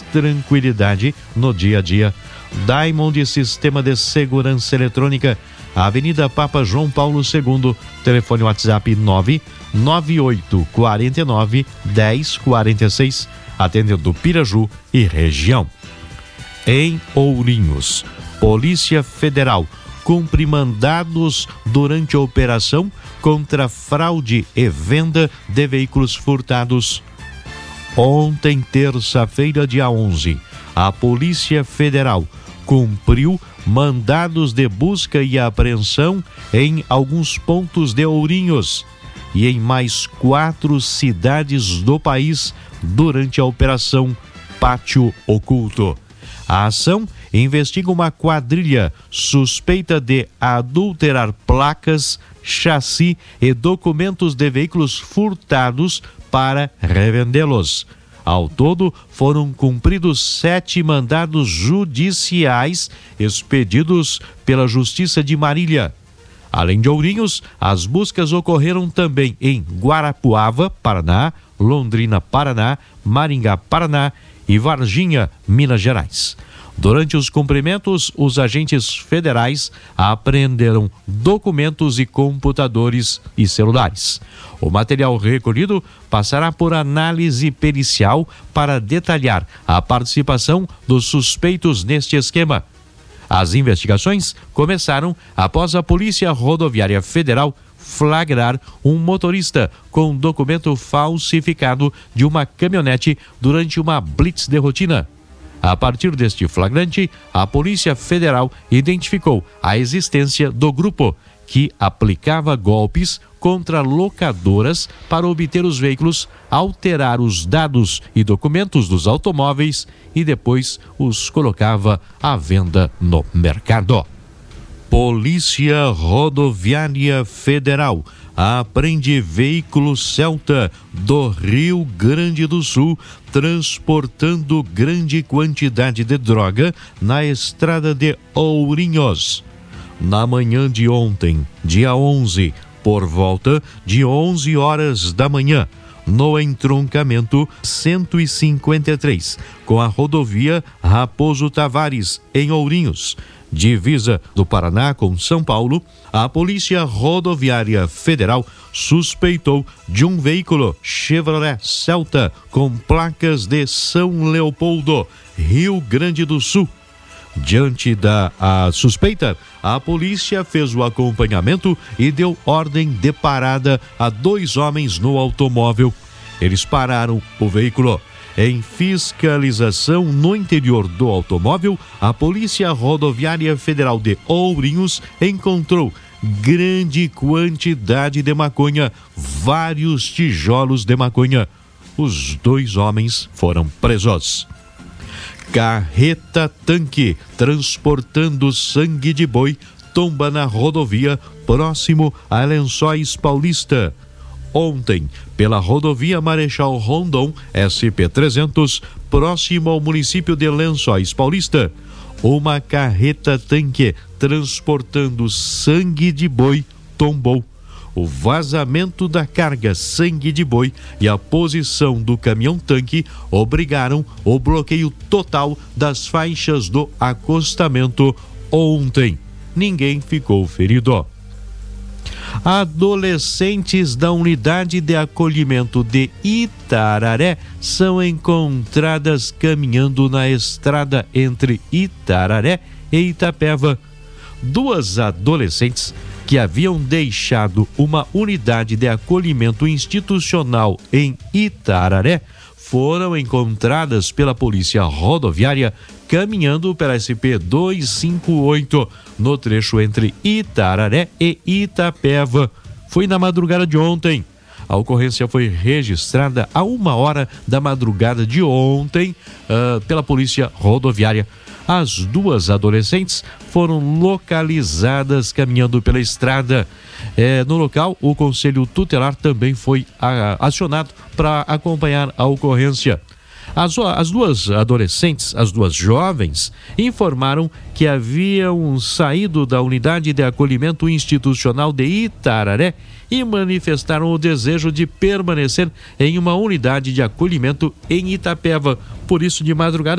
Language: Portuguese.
tranquilidade no dia a dia. Diamond Sistema de Segurança Eletrônica, Avenida Papa João Paulo II, telefone WhatsApp 99849-1046, atendendo Piraju e região. Em Ourinhos, Polícia Federal cumpre mandados durante a operação contra fraude e venda de veículos furtados. Ontem, terça-feira, dia 11, a Polícia Federal cumpriu mandados de busca e apreensão em alguns pontos de Ourinhos e em mais 4 cidades do país durante a Operação Pátio Oculto. A ação investiga uma quadrilha suspeita de adulterar placas, chassi e documentos de veículos furtados para revendê-los. Ao todo, foram cumpridos 7 mandados judiciais expedidos pela Justiça de Marília. Além de Ourinhos, as buscas ocorreram também em Guarapuava, Paraná, Londrina, Paraná, Maringá, Paraná e Varginha, Minas Gerais. Durante os cumprimentos, os agentes federais apreenderam documentos e computadores e celulares. O material recolhido passará por análise pericial para detalhar a participação dos suspeitos neste esquema. As investigações começaram após a Polícia Rodoviária Federal flagrar um motorista com documento falsificado de uma caminhonete durante uma blitz de rotina. A partir deste flagrante, a Polícia Federal identificou a existência do grupo que aplicava golpes contra locadoras para obter os veículos, alterar os dados e documentos dos automóveis e depois os colocava à venda no mercado. Polícia Rodoviária Federal apreende veículo Celta do Rio Grande do Sul transportando grande quantidade de droga na estrada de Ourinhos. Na manhã de ontem, dia 11, por volta de 11 horas da manhã, no entroncamento 153, com a rodovia Raposo Tavares, em Ourinhos, divisa do Paraná com São Paulo, a Polícia Rodoviária Federal suspeitou de um veículo Chevrolet Celta com placas de São Leopoldo, Rio Grande do Sul. Diante da suspeita, a polícia fez o acompanhamento e deu ordem de parada a 2 homens no automóvel. Eles pararam o veículo. Em fiscalização no interior do automóvel, a Polícia Rodoviária Federal de Ourinhos encontrou grande quantidade de maconha, vários tijolos de maconha. Os 2 homens foram presos. Carreta-tanque transportando sangue de boi tomba na rodovia próximo a Lençóis Paulista. Ontem, pela rodovia Marechal Rondon, SP-300, próximo ao município de Lençóis Paulista, uma carreta-tanque transportando sangue de boi tombou. O vazamento da carga sangue de boi e a posição do caminhão-tanque obrigaram o bloqueio total das faixas do acostamento ontem. Ninguém ficou ferido. Adolescentes da unidade de acolhimento de Itararé são encontradas caminhando na estrada entre Itararé e Itapeva. 2 adolescentes que haviam deixado uma unidade de acolhimento institucional em Itararé foram encontradas pela Polícia Rodoviária caminhando pela SP-258 no trecho entre Itararé e Itapeva. Foi na madrugada de ontem. A ocorrência foi registrada a 1h da madrugada de ontem pela Polícia Rodoviária. As 2 adolescentes foram localizadas caminhando pela estrada. No local, o Conselho Tutelar também foi acionado para acompanhar a ocorrência. As 2 adolescentes, as 2 jovens, informaram que haviam saído da unidade de acolhimento institucional de Itararé e manifestaram o desejo de permanecer em uma unidade de acolhimento em Itapeva. Por isso, de madrugada,